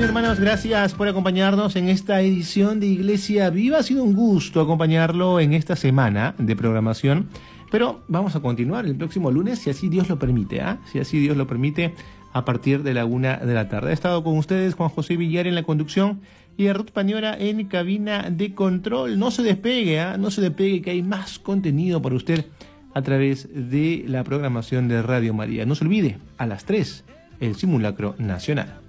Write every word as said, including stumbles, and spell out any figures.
hermanos, gracias por acompañarnos en esta edición de Iglesia Viva. Ha sido un gusto acompañarlo en esta semana de programación, pero vamos a continuar el próximo lunes, si así Dios lo permite, ¿ah? ¿eh? Si así Dios lo permite, a partir de la una de la tarde. Ha estado con ustedes Juan José Villar en la conducción y Ruth Pañora en cabina de control. No se despegue, ¿eh? no se despegue, que hay más contenido para usted a través de la programación de Radio María. No se olvide, a las tres, el simulacro nacional.